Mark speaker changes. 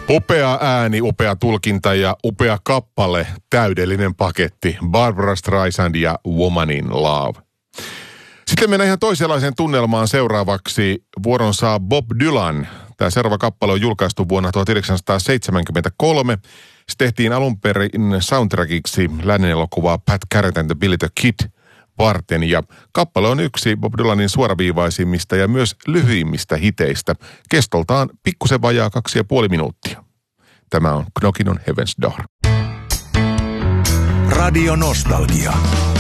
Speaker 1: Upea ääni, upea tulkinta ja upea kappale, täydellinen paketti. Barbra Streisand ja Woman in Love. Sitten mennään ihan toisenlaiseen tunnelmaan seuraavaksi. Vuoron saa Bob Dylan. Tämä seuraava kappale on julkaistu vuonna 1973. Se tehtiin alun perin soundtrackiksi lännen elokuvaa Pat Garrett and the Billy the Kid varten. Ja kappale on yksi Bob Dylanin suoraviivaisimmista ja myös lyhyimmistä hiteistä. Kestoltaan pikkusen vajaa 2,5 minuuttia. Tämä on Knockin' on Heaven's Door.
Speaker 2: Radio Nostalgia.